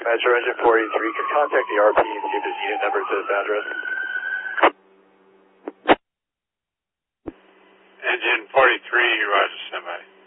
Metro Engine 43, can contact the RP and see if there's unit number to this address. Engine 43, Roger, standby.